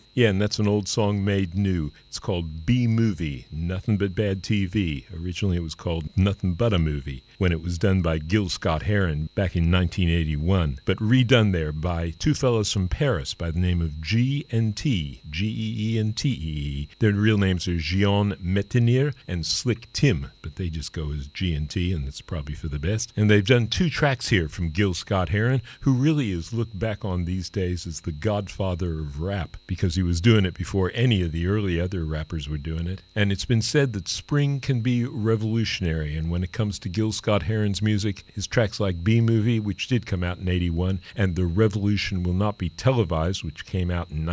Yeah, and that's an old song made new. It's called B-Movie, Nothing But Bad TV. Originally it was called Nothing But a Movie when it was done by Gil Scott-Heron back in 1981, but redone there by two fellows from Paris by the name of G&T, G-E-E-N-T-E-E. Their real names are Gian Metenier and Slick Tim, but they just go as G&T, and that's probably for the best. And they've done two tracks here from Gil Scott-Heron, who really is looked back on these days as the godfather of rap, because he was doing it before any of the early other rappers were doing it. And it's been said that spring can be revolutionary, and when it comes to Gil Scott-Heron's music, his tracks like B-Movie, which did come out in 81, and The Revolution Will Not Be Televised, which came out in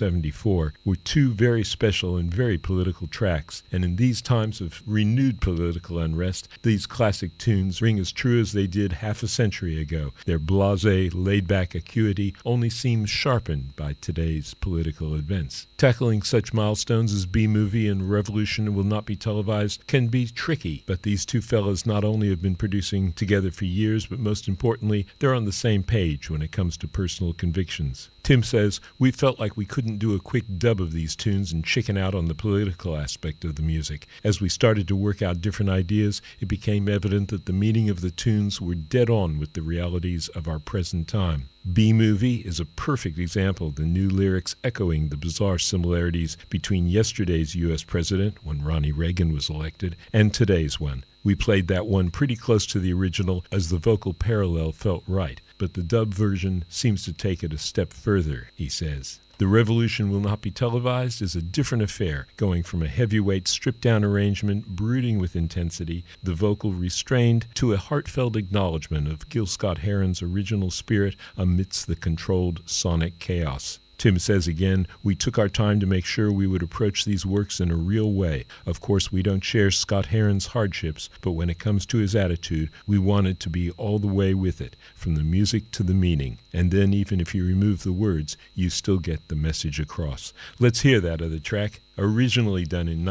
1974, were two very special and very political tracks. And in these times of renewed political unrest, these classic tunes ring as true as they did half a century ago. Their blasé, laid-back acuity only seems sharpened by today's political events. Tackling such milestones as B-Movie and Revolution Will Not Be Televised can be tricky, but these two fellas not only have been producing together for years, but most importantly, they're on the same page when it comes to personal convictions. Tim says, "We felt like we couldn't do a quick dub of these tunes and chicken out on the political aspect of the music. As we started to work out different ideas, it became evident that the meaning of the tunes were dead on with the realities of our present time." B-Movie is a perfect example of the new lyrics echoing the bizarre similarities between yesterday's U.S. president, when Ronnie Reagan was elected, and today's one. We played that one pretty close to the original as the vocal parallel felt right, but the dub version seems to take it a step further, he says. The Revolution Will Not Be Televised is a different affair, going from a heavyweight stripped-down arrangement brooding with intensity, the vocal restrained, to a heartfelt acknowledgement of Gil Scott-Heron's original spirit amidst the controlled sonic chaos. Tim says again, "We took our time to make sure we would approach these works in a real way. Of course, we don't share Scott-Heron's hardships, but when it comes to his attitude, we wanted to be all the way with it, from the music to the meaning. And then even if you remove the words, you still get the message across." Let's hear that other track, originally done in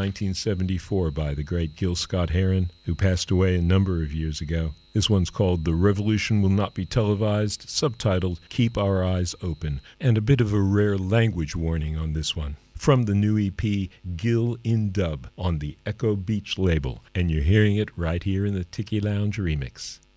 1974 by the great Gil Scott-Heron, who passed away a number of years ago. This one's called The Revolution Will Not Be Televised, subtitled Keep Our Eyes Open, and a bit of a rare language warning on this one. From the new EP, Gil in Dub, on the Echo Beach label, and you're hearing it right here in the Tiki Lounge remix.